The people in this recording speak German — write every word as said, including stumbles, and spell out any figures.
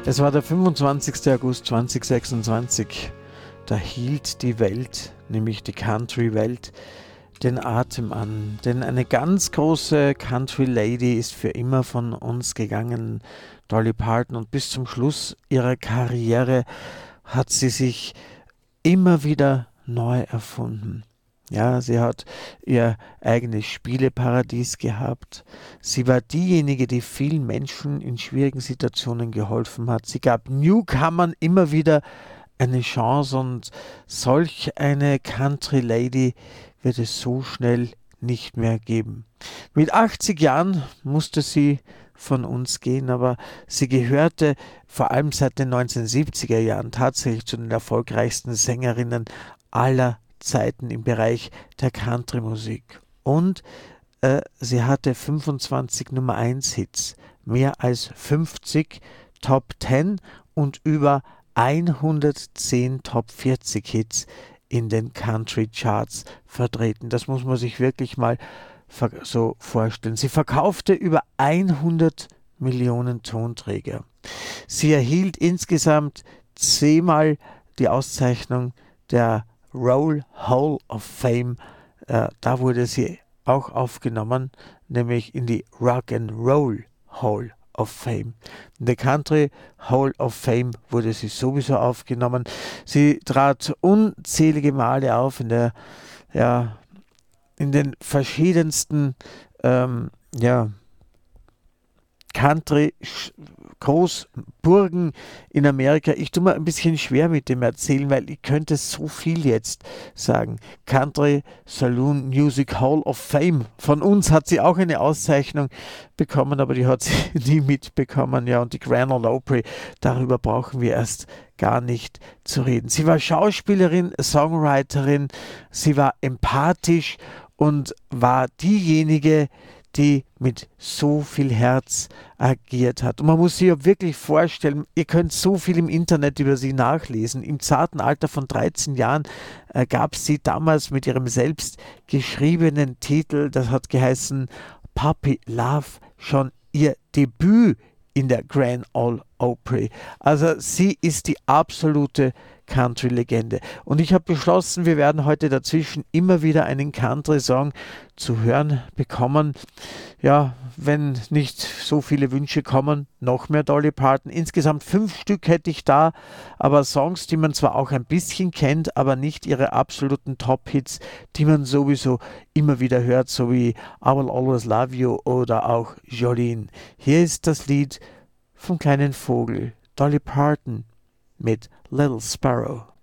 Es war der fünfundzwanzigster August zweitausendsechsundzwanzig. Da hielt die Welt, nämlich die Country-Welt, den Atem an. Denn eine ganz große Country-Lady ist für immer von uns gegangen, Dolly Parton. Und bis zum Schluss ihrer Karriere hat sie sich immer wieder neu erfunden. Ja, sie hat ihr eigenes Spieleparadies gehabt. Sie war diejenige, die vielen Menschen in schwierigen Situationen geholfen hat. Sie gab Newcomern immer wieder eine Chance, und solch eine Country Lady wird es so schnell nicht mehr geben. Mit achtzig Jahren musste sie von uns gehen, aber sie gehörte vor allem seit den neunzehnhundertsiebziger Jahren tatsächlich zu den erfolgreichsten Sängerinnen aller Zeiten im Bereich der Country-Musik. Und äh, sie hatte fünfundzwanzig Nummer eins Hits, mehr als fünfzig Top zehn und über hundertzehn Top vierzig Hits in den Country Charts vertreten. Das muss man sich wirklich mal so vorstellen. Sie verkaufte über hundert Millionen Tonträger. Sie erhielt insgesamt zehnmal die Auszeichnung der Roll Hall of Fame. Äh, da wurde sie auch aufgenommen, nämlich in die Rock and Roll Hall of Fame. In der Country Hall of Fame wurde sie sowieso aufgenommen. Sie trat unzählige Male auf in der, ja, in den verschiedensten, ähm, ja, Country Großburgen in Amerika. Ich tue mir ein bisschen schwer mit dem Erzählen, weil ich könnte so viel jetzt sagen. Country Saloon Music Hall of Fame. Von uns hat sie auch eine Auszeichnung bekommen, aber die hat sie nie mitbekommen. Ja, und die Grand Ole Opry, darüber brauchen wir erst gar nicht zu reden. Sie war Schauspielerin, Songwriterin, sie war empathisch und war diejenige, die mit so viel Herz agiert hat. Und man muss sich ja wirklich vorstellen, ihr könnt so viel im Internet über sie nachlesen. Im zarten Alter von dreizehn Jahren äh, gab sie damals mit ihrem selbst geschriebenen Titel, das hat geheißen Puppy Love, schon ihr Debüt in der Grand Ole Opry. Also sie ist die absolute Country-Legende. Und ich habe beschlossen, wir werden heute dazwischen immer wieder einen Country-Song zu hören bekommen. Ja, wenn nicht so viele Wünsche kommen, noch mehr Dolly Parton. Insgesamt fünf Stück hätte ich da, aber Songs, die man zwar auch ein bisschen kennt, aber nicht ihre absoluten Top-Hits, die man sowieso immer wieder hört, so wie I Will Always Love You oder auch Jolene. Hier ist das Lied vom kleinen Vogel, Dolly Parton mit Little Sparrow.